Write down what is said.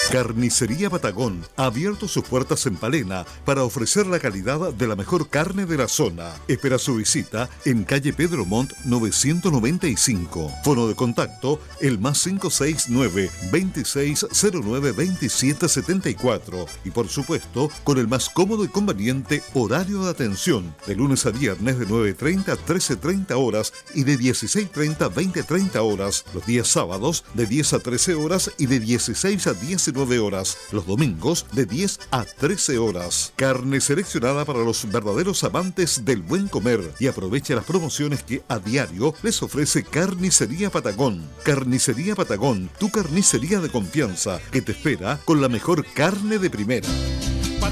Carnicería Patagón ha abierto sus puertas en Palena para ofrecer la calidad de la mejor carne de la zona. Espera su visita en calle Pedro Montt 995. Fono de contacto el +569 2609 2774 y por supuesto con el más cómodo y conveniente horario de atención de lunes a viernes de 9:30 a 13:30 horas y de 16:30 a 20:30 horas. Los días sábados de 10 a 13 horas y de 16 a 19 horas. Los domingos de 10 a 13 horas. Carne seleccionada para los verdaderos amantes del buen comer y aprovecha las promociones que a diario les ofrece Carnicería Patagón. Carnicería Patagón, tu carnicería de confianza que te espera con la mejor carne de primera.